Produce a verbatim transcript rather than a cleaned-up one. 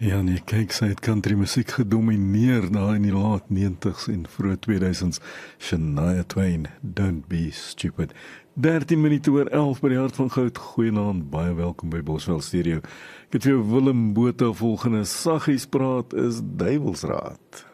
Ja nee, kyk, sy het country musiek gedomineer daar in die laat negentigs en vroeg tweeduisends. Shania Twain, Don't Be Stupid. dertien minute oor elf by die hart van goud. Goeienaand, baie welkom by Boswel Stereo. Ek het vir jou Willem Botha volgende saggies praat is Duivelsraad.